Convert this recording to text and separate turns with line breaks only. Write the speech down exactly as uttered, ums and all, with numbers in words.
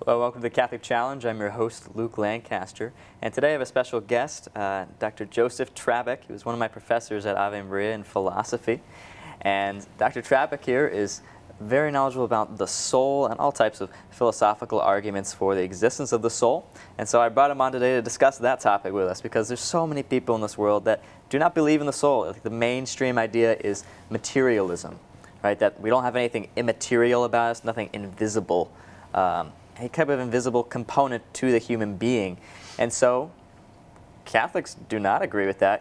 Well, welcome to the Catholic Challenge. I'm your host, Luke Lancaster. And today I have a special guest, uh, Doctor Joseph Trabeck. He was one of my professors at Ave Maria in philosophy. And Doctor Trabeck here is very knowledgeable about the soul and all types of philosophical arguments for the existence of the soul. And so I brought him on today to discuss that topic with us, because there's so many people in this world that do not believe in the soul. Like, the mainstream idea is materialism, right? That we don't have anything immaterial about us, nothing invisible. Um, any type of invisible component to the human being. And so Catholics do not agree with that.